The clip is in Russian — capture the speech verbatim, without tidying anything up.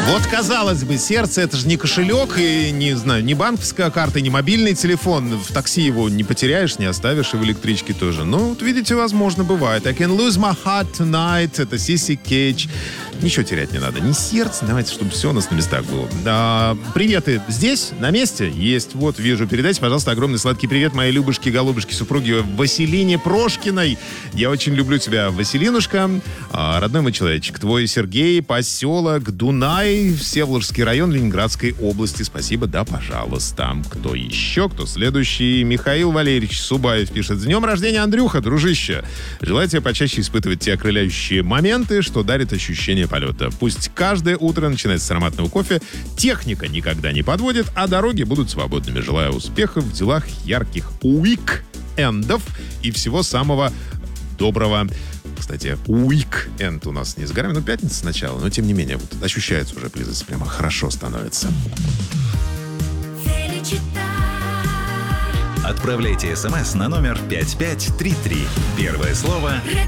Вот, казалось бы, сердце — это же не кошелек, и, не знаю, не банковская карта, не мобильный телефон. В такси его не потеряешь, не оставишь, и в электричке тоже. Ну, вот видите, возможно, бывает. I can lose my heart tonight. Это Сиси Кейдж. Ничего терять не надо. Ни сердце, давайте, чтобы все у нас на местах было. А, приветы здесь, на месте? Есть. Вот, вижу. Передайте, пожалуйста, огромный сладкий привет моей любушке, голубушке, супруге Василине Прошкиной. Я очень люблю тебя, Василинушка. А, родной мой человечек. Твой Сергей, поселок Дунай, Всеволожский район Ленинградской области. Спасибо, да, пожалуйста. Кто еще? Кто следующий? Михаил Валерьевич Субаев пишет. С днем рождения, Андрюха, дружище. Желаю тебе почаще испытывать те окрыляющие моменты, что дарит ощущение полета. Пусть каждое утро начинается с ароматного кофе, техника никогда не подводит, а дороги будут свободными. Желаю успехов в делах, ярких уик-эндов и всего самого доброго. Кстати, уик-энд у нас не с горами, но пятница сначала, но тем не менее, вот ощущается уже близость, прямо хорошо становится. Отправляйте смс на номер пять пять три три. Первое слово